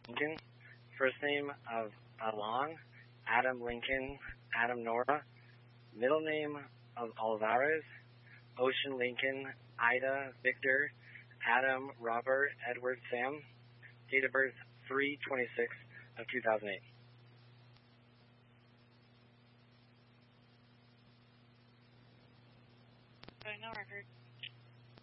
Lincoln. First name of Alon, Adam Lincoln, Adam Nora. Middle name of Alvarez, Ocean Lincoln, Ida Victor, Adam Robert Edward Sam. Date of birth 3/26 of 2008. No record.